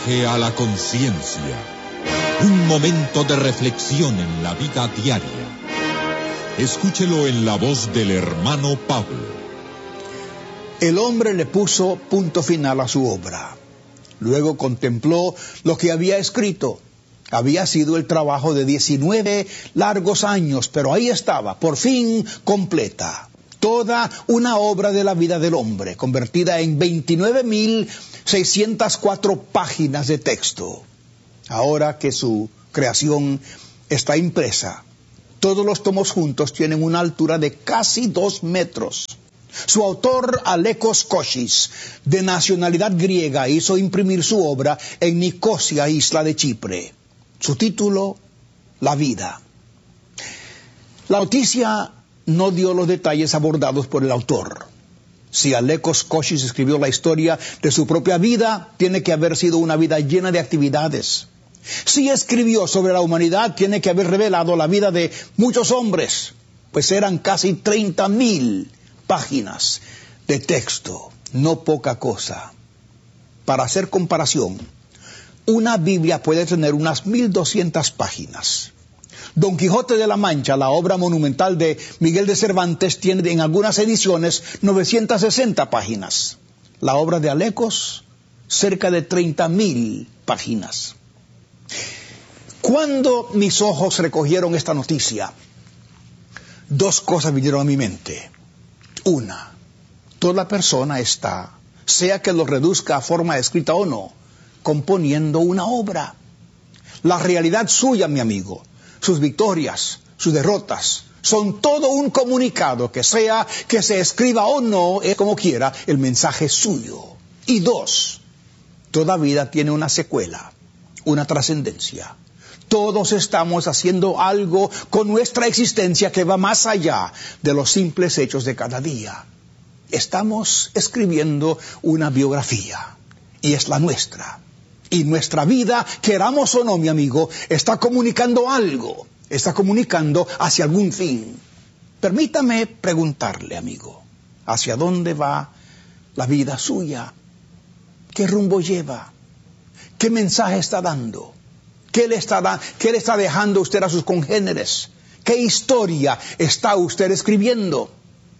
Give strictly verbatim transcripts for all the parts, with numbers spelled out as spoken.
viaje a la conciencia. Un momento de reflexión en la vida diaria. Escúchelo en la voz del hermano Pablo. El hombre le puso punto final a su obra. Luego contempló lo que había escrito. Había sido el trabajo de diecinueve largos años, pero ahí estaba, por fin completa. Toda una obra de la vida del hombre, convertida en veintinueve mil seiscientas cuatro páginas de texto. Ahora que su creación está impresa, todos los tomos juntos tienen una altura de casi dos metros. Su autor, Alekos Koshis, de nacionalidad griega, hizo imprimir su obra en Nicosia, isla de Chipre. Su título, La vida. La noticia no dio los detalles abordados por el autor. Si Alekos Koshis escribió la historia de su propia vida, tiene que haber sido una vida llena de actividades. Si escribió sobre la humanidad, tiene que haber revelado la vida de muchos hombres, pues eran casi treinta mil páginas de texto, no poca cosa. Para hacer comparación, una Biblia puede tener unas mil doscientas páginas. Don Quijote de la Mancha, la obra monumental de Miguel de Cervantes, tiene en algunas ediciones novecientas sesenta páginas. La obra de Alekos, cerca de treinta mil páginas. Cuando mis ojos recogieron esta noticia, dos cosas vinieron a mi mente. Una, toda persona está, sea que lo reduzca a forma escrita o no, componiendo una obra. La realidad suya, mi amigo, sus victorias, sus derrotas, son todo un comunicado, que sea que se escriba o no, es como quiera, el mensaje suyo. Y dos, toda vida tiene una secuela, una trascendencia. Todos estamos haciendo algo con nuestra existencia que va más allá de los simples hechos de cada día. Estamos escribiendo una biografía, y es la nuestra. Y nuestra vida, queramos o no, mi amigo, está comunicando algo, está comunicando hacia algún fin. Permítame preguntarle, amigo, ¿hacia dónde va la vida suya? ¿Qué rumbo lleva? ¿Qué mensaje está dando? ¿Qué le está, da, ¿Qué le está dejando usted a sus congéneres? ¿Qué historia está usted escribiendo?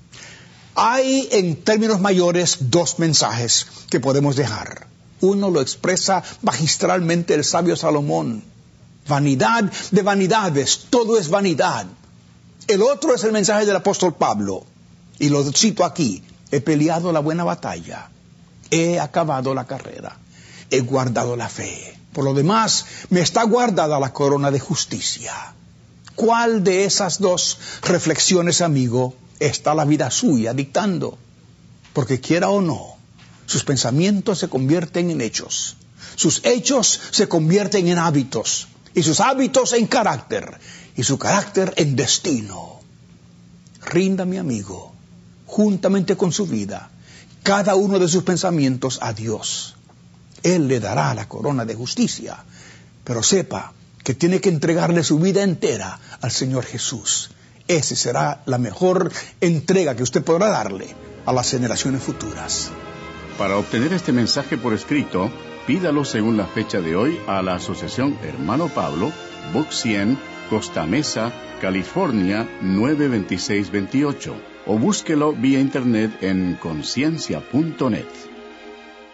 Hay, en términos mayores, dos mensajes que podemos dejar. Uno lo expresa magistralmente el sabio Salomón. Vanidad de vanidades, todo es vanidad. El otro es el mensaje del apóstol Pablo. Y lo cito aquí: he peleado la buena batalla, he acabado la carrera, he guardado la fe. Por lo demás, me está guardada la corona de justicia. ¿Cuál de esas dos reflexiones, amigo, está la vida suya dictando? Porque quiera o no, sus pensamientos se convierten en hechos. Sus hechos se convierten en hábitos. Y sus hábitos en carácter. Y su carácter en destino. Rinda, mi amigo, juntamente con su vida, cada uno de sus pensamientos a Dios. Él le dará la corona de justicia, pero sepa que tiene que entregarle su vida entera al Señor Jesús. Esa será la mejor entrega que usted podrá darle a las generaciones futuras. Para obtener este mensaje por escrito, pídalo según la fecha de hoy a la Asociación Hermano Pablo, Box cien, Costa Mesa, California nueve dos seis dos ocho, o búsquelo vía internet en conciencia punto net.